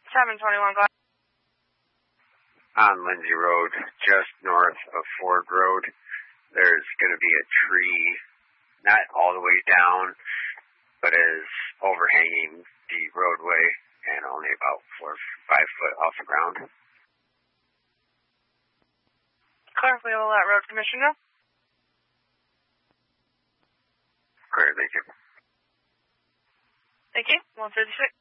721, go ahead. On Lindsay Road, just north of Ford Road, there's going to be a tree, not all the way down, but is overhanging the roadway and only about 4 or 5 foot off the ground. Clear, we'll let road commission know. Clear, thank you. Thank you. 156.